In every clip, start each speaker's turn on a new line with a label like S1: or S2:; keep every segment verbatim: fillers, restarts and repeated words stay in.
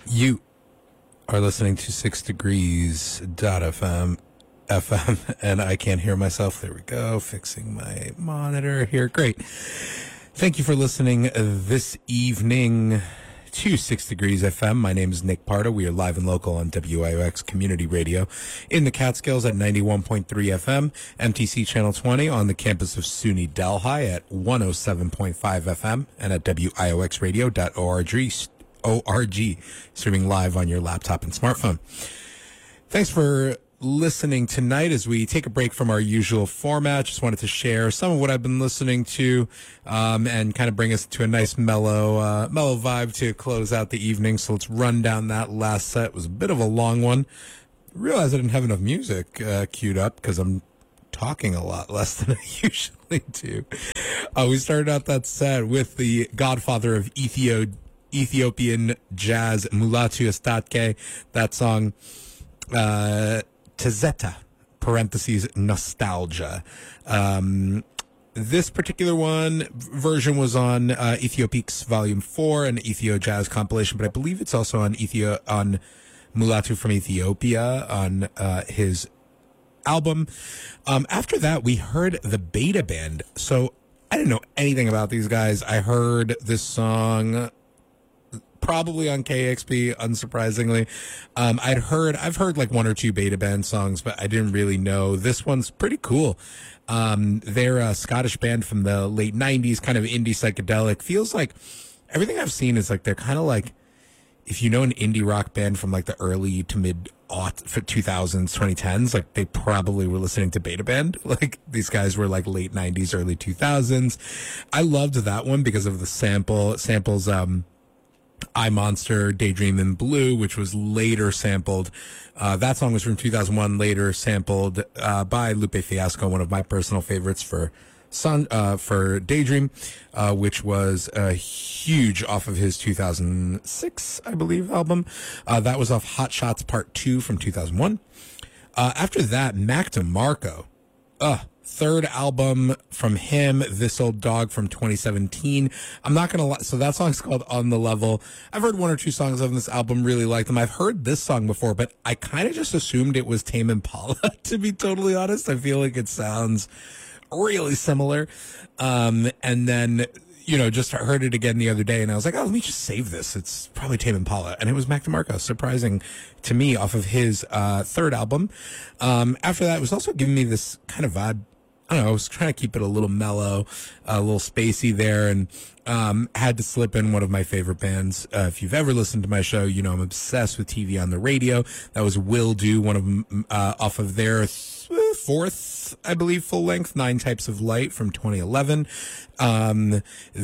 S1: You are listening to six degrees dot f m, F M, and I can't hear myself. There we go. Fixing my monitor here. Great. Thank you for listening this evening to six degrees F M. My name is Nick Parda. We are live and local on W I O X Community Radio in the Catskills at ninety-one point three F M, M T C Channel twenty on the campus of SUNY Delhi at one oh seven point five F M, and at W I O X radio dot org, O R G, streaming live on your laptop and smartphone. Thanks for listening tonight as we take a break from our usual format. Just wanted to share some of what I've been listening to um, and kind of bring us to a nice mellow uh, mellow vibe to close out the evening. So let's run down that last set. It was a bit of a long one. Realized I didn't have enough music uh, queued up because I'm talking a lot less than I usually do. Uh, we started out that set with the godfather of Ethio- Ethiopian jazz, Mulatu Astatke. That song, uh, Tezeta, parentheses, nostalgia. Um, this particular one version was on uh, Ethiopics Volume four, an Ethio Jazz compilation, but I believe it's also on Ethio on Mulatu from Ethiopia on uh, his album. Um, after that, we heard the Beta Band. So I didn't know anything about these guys. I heard this song probably on K X P, unsurprisingly. Um, I'd heard, I've heard like one or two Beta Band songs, but I didn't really know. This one's pretty cool. Um, they're a Scottish band from the late nineties, kind of indie psychedelic. Feels like everything I've seen is like, they're kind of like, if you know an indie rock band from like the early to mid two thousands, twenty tens, like they probably were listening to Beta Band. Like these guys were like late nineties, early two thousands. I loved that one because of the sample, samples, um, I Monster, Daydream in Blue, which was later sampled. Uh, that song was from two thousand one, later sampled uh, by Lupe Fiasco, one of my personal favorites for Sun, uh, for Daydream, uh, which was uh, huge off of his two thousand six, I believe, album. Uh, that was off Hot Shots Part two from two thousand one. Uh, after that, Mac DeMarco. Uh, third album from him, This Old Dog from twenty seventeen. I'm not going to lie. So that song's called On the Level. I've heard one or two songs of this album, really like them. I've heard this song before, but I kind of just assumed it was Tame Impala, to be totally honest. I feel like it sounds really similar. Um, and then, you know, just heard it again the other day and I was like, oh, let me just save this. It's probably Tame Impala. And it was Mac DeMarco, surprising to me, off of his uh, third album. Um, after that, it was also giving me this kind of vibe. I don't know, I was trying to keep it a little mellow, a little spacey there, and um, had to slip in one of my favorite bands. Uh, if you've ever listened to my show, you know I'm obsessed with T V on the Radio. That was Will Do, one of them, uh, off of their th- fourth, I believe, full-length, Nine Types of Light from twenty eleven. Um,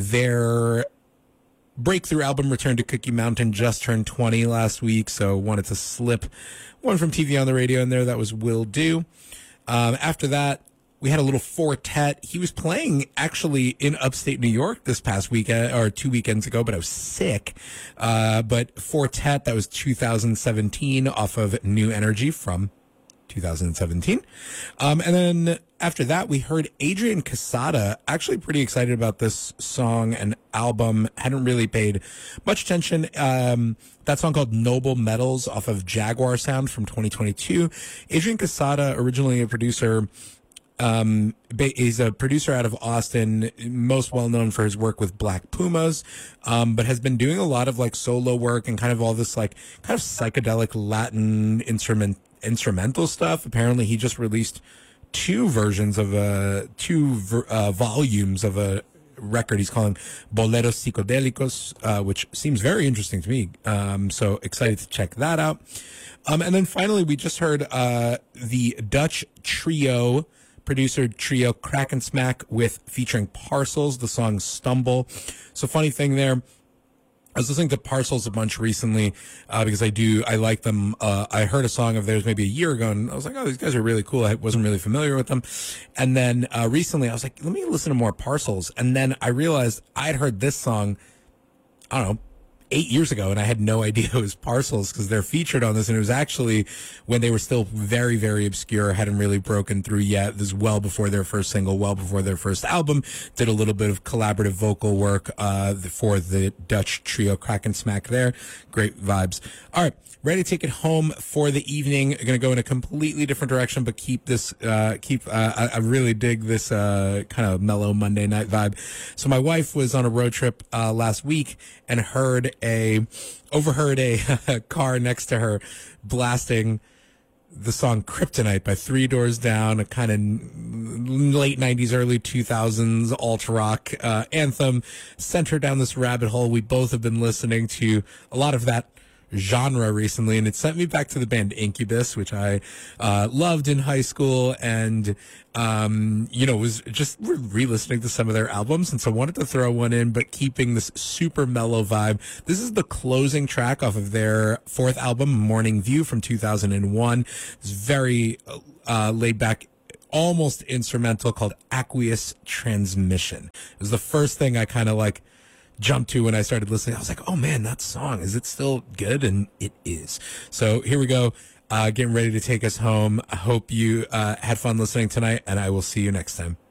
S1: their breakthrough album, Return to Cookie Mountain, just turned twenty last week, so wanted to slip one from T V on the Radio in there. That was Will Do. Um, after that, we had a little Fortet. He was playing actually in upstate New York this past weekend, or two weekends ago, but I was sick. Uh, but Fortet, that was two thousand seventeen, off of New Energy from two thousand seventeen. Um, and then after that, we heard Adrian Casada. Actually pretty excited about this song and album. Hadn't really paid much attention. Um, that song called Noble Metals off of Jaguar Sound from twenty twenty-two. Adrian Casada, originally a producer. Um, he's a producer out of Austin, most well known for his work with Black Pumas, um, but has been doing a lot of like solo work and kind of all this like kind of psychedelic Latin instrument instrumental stuff. Apparently, he just released two versions of a two uh, volumes of a record he's calling Boleros Psicodelicos, uh, which seems very interesting to me. Um, so excited to check that out. Um, and then finally, we just heard uh, the Dutch trio. Producer trio Crack and Smack with featuring Parcels, the song Stumble. So funny thing there, I was listening to Parcels a bunch recently uh, because I do, I like them. Uh, I heard a song of theirs maybe a year ago and I was like, oh, these guys are really cool. I wasn't really familiar with them. And then uh, recently I was like, let me listen to more Parcels. And then I realized I'd heard this song, I don't know, eight years ago, and I had no idea it was Parcels because they're featured on this, and it was actually when they were still very, very obscure, hadn't really broken through yet. This is well before their first single, well before their first album. Did a little bit of collaborative vocal work uh, for the Dutch trio Crack and Smack there. Great vibes. All right. Ready to take it home for the evening. Going to go in a completely different direction, but keep this, uh, keep, uh, I, I really dig this, uh, kind of mellow Monday night vibe. So my wife was on a road trip, uh, last week and heard a, overheard a car next to her blasting the song Kryptonite by Three Doors Down, a kind of late nineties, early two thousands alt rock, uh, anthem. Sent her down this rabbit hole. We both have been listening to a lot of that genre recently, and it sent me back to the band Incubus, which I uh loved in high school, and um you know was just re-listening to some of their albums, and so wanted to throw one in, but keeping this super mellow vibe. This is the closing track off of their fourth album, Morning View, from two thousand one. It's very uh laid back, almost instrumental, called Aqueous Transmission. It was the first thing I kind of like jumped to when I started listening. I was like, oh man, that song, is it still good? And it is. So here we go, uh, getting ready to take us home. I hope you uh, had fun listening tonight, and I will see you next time.